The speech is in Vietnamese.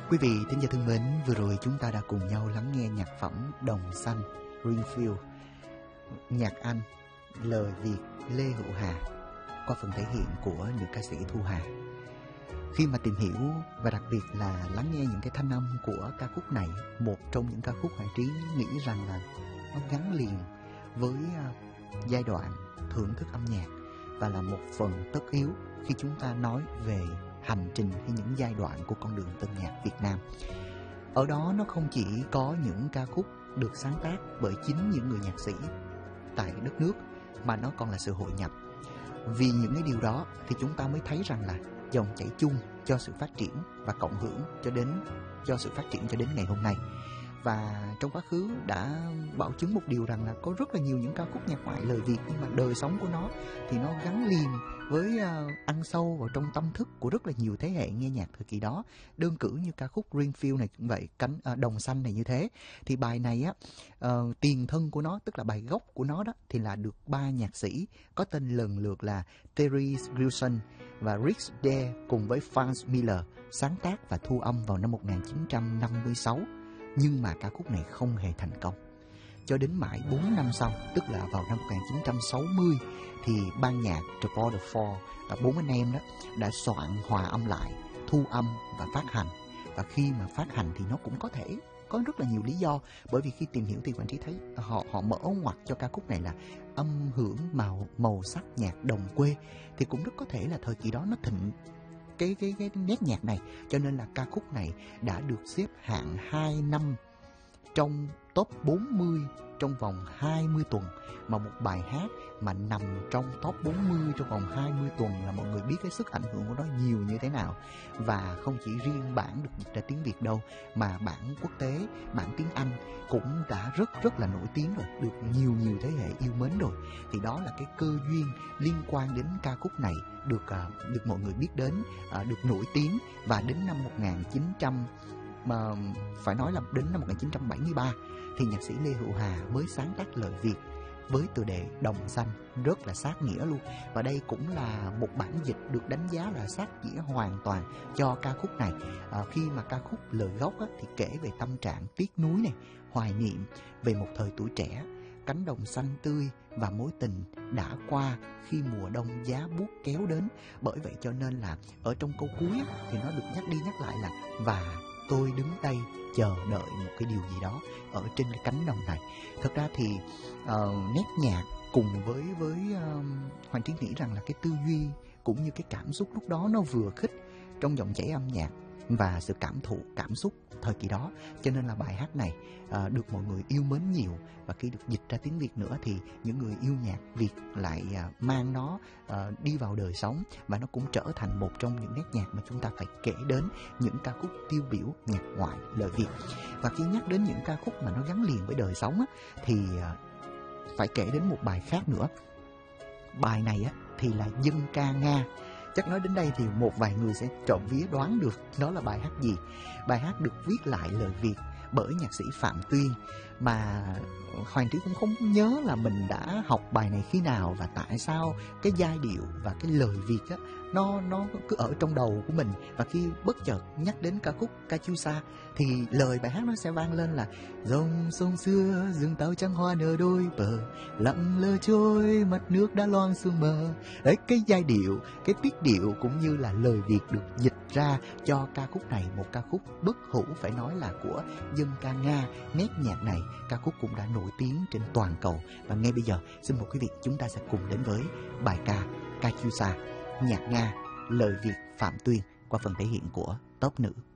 Quý vị thính giả thân mến, vừa rồi chúng ta đã cùng nhau lắng nghe nhạc phẩm Đồng Xanh, Greenfield, nhạc Anh, lời Việt Lê Hữu Hà qua phần thể hiện của nữ ca sĩ Thu Hà. Khi mà tìm hiểu và đặc biệt là lắng nghe những cái thanh âm của ca khúc này, một trong những ca khúc Hoàng Trí nghĩ rằng là nó gắn liền với giai đoạn thưởng thức âm nhạc và là một phần tất yếu khi chúng ta nói về hành trình hay những giai đoạn của con đường tân nhạc Việt Nam. Ở đó nó không chỉ có những ca khúc được sáng tác bởi chính những người nhạc sĩ tại đất nước, mà nó còn là sự hội nhập. Vì những cái điều đó thì chúng ta mới thấy rằng là dòng chảy chung cho sự phát triển và cộng hưởng cho sự phát triển cho đến ngày hôm nay. Và trong quá khứ đã bảo chứng một điều rằng là có rất là nhiều những ca khúc nhạc ngoại lời Việt, nhưng mà đời sống của nó thì nó gắn liền với ăn sâu vào trong tâm thức của rất là nhiều thế hệ nghe nhạc thời kỳ đó. Đơn cử như ca khúc Greenfield này cũng vậy, Đồng Xanh này như thế. Thì bài này á, tiền thân của nó, tức là bài gốc của nó đó, thì là được ba nhạc sĩ có tên lần lượt là Terry Gilson và Rick Dare cùng với Franz Miller sáng tác và thu âm vào năm 1956. Nhưng mà ca khúc này không hề thành công. Cho đến mãi 4 năm sau, tức là vào năm 1960, thì ban nhạc The Border Four, là 4 anh em đó, đã soạn hòa âm lại, thu âm và phát hành. Và khi mà phát hành thì nó cũng có thể có rất là nhiều lý do. Bởi vì khi tìm hiểu thì Quang Trí thấy họ mở ngoặt cho ca khúc này là âm hưởng màu sắc nhạc đồng quê. Thì cũng rất có thể là thời kỳ đó nó thịnh cái nét nhạc này, cho nên là ca khúc này đã được xếp hạng 2 năm trong top 40 trong vòng 20 tuần. Mà một bài hát mà nằm trong top 40 trong vòng 20 tuần là mọi người biết cái sức ảnh hưởng của nó nhiều như thế nào. Và không chỉ riêng bản được dịch ra tiếng Việt đâu, mà bản quốc tế, bản tiếng Anh cũng đã rất là nổi tiếng rồi, được nhiều thế hệ yêu mến rồi. Thì đó là cái cơ duyên liên quan đến ca khúc này được mọi người biết đến, được nổi tiếng. Và đến năm 1973 thì nhạc sĩ Lê Hữu Hà mới sáng tác lời Việt với tựa đề Đồng Xanh, rất là sát nghĩa luôn. Và đây cũng là một bản dịch được đánh giá là sát nghĩa hoàn toàn cho ca khúc này. Khi mà ca khúc lời gốc á, thì kể về tâm trạng tiếc nuối này, hoài niệm về một thời tuổi trẻ, cánh đồng xanh tươi và mối tình đã qua khi mùa đông giá buốt kéo đến. Bởi vậy cho nên là ở trong câu cuối thì nó được nhắc đi nhắc lại là và tôi đứng đây chờ đợi một cái điều gì đó ở trên cái cánh đồng này. Thật ra thì nét nhạc cùng với Hoàng Trí nghĩ rằng là cái tư duy cũng như cái cảm xúc lúc đó nó vừa khích trong dòng chảy âm nhạc và sự cảm xúc thời kỳ đó. Cho nên là bài hát này được mọi người yêu mến nhiều. Và khi được dịch ra tiếng Việt nữa thì những người yêu nhạc Việt lại mang nó đi vào đời sống. Và nó cũng trở thành một trong những nét nhạc mà chúng ta phải kể đến những ca khúc tiêu biểu nhạc ngoại lời Việt. Và khi nhắc đến những ca khúc mà nó gắn liền với đời sống á, thì phải kể đến một bài khác nữa. Bài này á, thì là dân ca Nga. Chắc nói đến đây thì một vài người sẽ trộm vía đoán được đó là bài hát gì. Bài hát được viết lại lời Việt bởi nhạc sĩ Phạm Tuyên, mà Hoàng Trí cũng không nhớ là mình đã học bài này khi nào và tại sao cái giai điệu và cái lời Việt á, nó cứ ở trong đầu của mình. Và khi bất chợt nhắc đến ca khúc Katyusha thì lời bài hát nó sẽ vang lên là dòng sông xưa rừng tàu trắng hoa nở đôi bờ, lặng lơ trôi mặt nước đã loang sương mờ. Đấy, cái giai điệu, cái tiết điệu cũng như là lời Việt được dịch ra cho ca khúc này, một ca khúc bất hủ phải nói là của dân ca Nga. Nét nhạc này ca khúc cũng đã nổi tiếng trên toàn cầu. Và ngay bây giờ xin mời quý vị chúng ta sẽ cùng đến với bài ca Katyusha, nhạc Nga, lời Việt Phạm Tuyên qua phần thể hiện của Top Nữ.